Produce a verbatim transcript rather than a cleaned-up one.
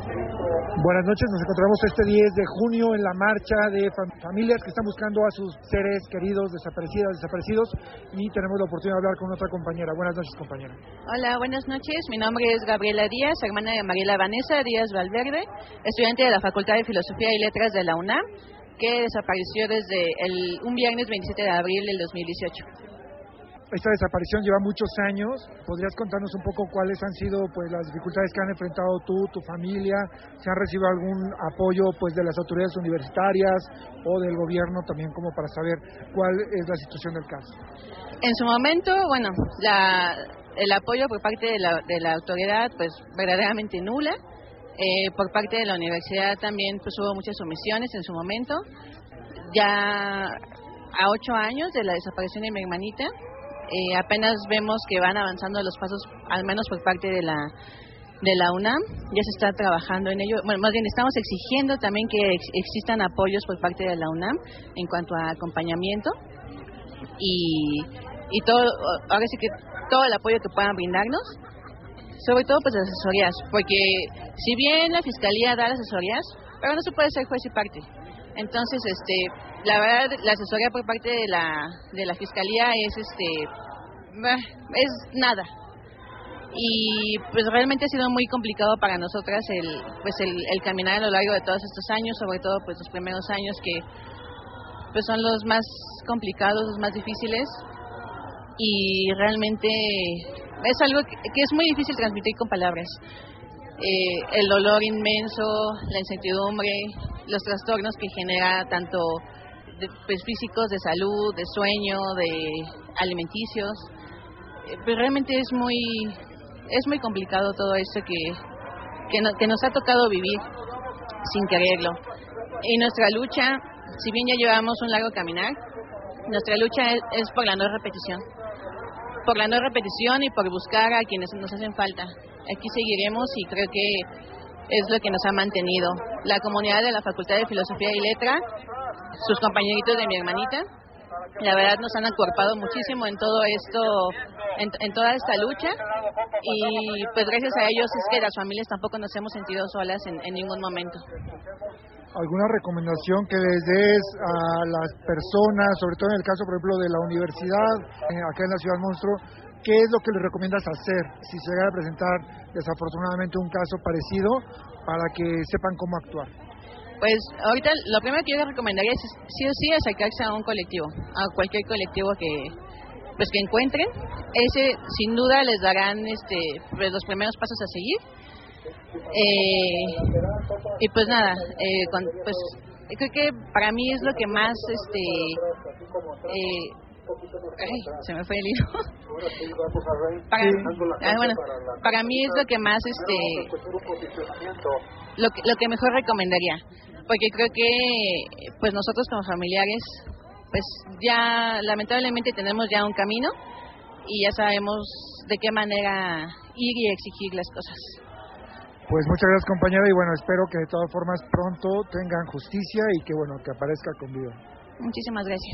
Buenas noches, nos encontramos este diez de junio en la marcha de fam- familias que están buscando a sus seres queridos, desaparecidas, desaparecidos, y tenemos la oportunidad de hablar con otra compañera. Buenas noches, compañera. Hola, buenas noches. Mi nombre es Gabriela Díaz, hermana de Mariela Vanessa Díaz Valverde, estudiante de la Facultad de Filosofía y Letras de la UNAM, que desapareció desde el, un viernes veintisiete de abril del dos mil dieciocho. Esta desaparición lleva muchos años. ¿Podrías contarnos un poco cuáles han sido pues las dificultades que han enfrentado tú, tu familia? ¿Se han recibido algún apoyo pues de las autoridades universitarias o del gobierno también, como para saber cuál es la situación del caso? En su momento, bueno, la, el apoyo por parte de la, de la autoridad pues verdaderamente nula. Eh, por parte de la universidad también pues hubo muchas omisiones en su momento. Ya a ocho años de la desaparición de mi hermanita, Eh, apenas vemos que van avanzando los pasos, al menos por parte de la de la UNAM, ya se está trabajando en ello. Bueno, más bien estamos exigiendo también que ex- existan apoyos por parte de la UNAM en cuanto a acompañamiento y y todo, ahora sí que todo el apoyo que puedan brindarnos, sobre todo pues las asesorías, porque si bien la fiscalía da las asesorías, pero no se puede ser juez y parte. Entonces, este, la verdad, la asesoría por parte de la de la fiscalía es, este, es nada. Y pues realmente ha sido muy complicado para nosotras el, pues el, el caminar a lo largo de todos estos años, sobre todo pues los primeros años que pues son los más complicados, los más difíciles, y realmente es algo que, que es muy difícil transmitir con palabras. Eh, el dolor inmenso, la incertidumbre, los trastornos que genera tanto de, pues, físicos, de salud, de sueño, de alimenticios, eh, pues realmente es muy es muy complicado todo esto que que, no, que nos ha tocado vivir sin quererlo. Y nuestra lucha, si bien ya llevamos un largo caminar, nuestra lucha es, es por la no repetición, por la no repetición y por buscar a quienes nos hacen falta. Aquí seguiremos y creo que es lo que nos ha mantenido. La comunidad de la Facultad de Filosofía y Letra, sus compañeritos de mi hermanita, la verdad nos han acuerpado muchísimo en todo esto, en, en toda esta lucha, y pues gracias a ellos es que las familias tampoco nos hemos sentido solas en, en ningún momento. ¿Alguna recomendación que les des a las personas, sobre todo en el caso, por ejemplo, de la universidad, eh, acá en la Ciudad Monstruo? ¿Qué es lo que les recomiendas hacer si se llega a presentar desafortunadamente un caso parecido, para que sepan cómo actuar? Pues ahorita lo primero que yo les recomendaría es sí o sí acercarse a un colectivo, a cualquier colectivo que pues que encuentren. Ese sin duda les darán este pues, los primeros pasos a seguir. Eh, y pues nada, eh, con, pues creo que para mí es lo que más este eh, ay, se me fue el hilo. para, ah, bueno, para mí es lo que más este lo que, lo que mejor recomendaría, porque creo que pues nosotros como familiares pues ya lamentablemente tenemos ya un camino y ya sabemos de qué manera ir y exigir las cosas. Pues muchas gracias, compañera, y bueno, espero que de todas formas pronto tengan justicia y que bueno, que aparezca con vida. Muchísimas gracias.